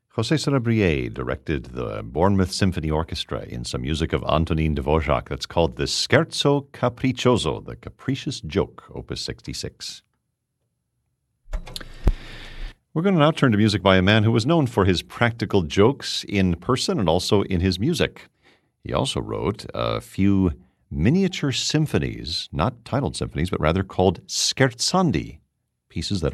José Sarabia directed the Bournemouth Symphony Orchestra in some music of Antonin Dvorak that's called the Scherzo Capriccioso, the Capricious Joke, Opus 66. We're going to now turn to music by a man who was known for his practical jokes in person and also in his music. He also wrote a few miniature symphonies, not titled symphonies, but rather called scherzandi, pieces that